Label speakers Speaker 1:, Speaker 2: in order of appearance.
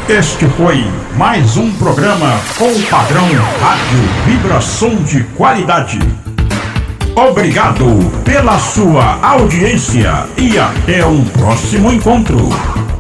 Speaker 1: Este foi mais um programa com o padrão Rádio Vibração de Qualidade. Obrigado pela sua audiência e até um próximo encontro.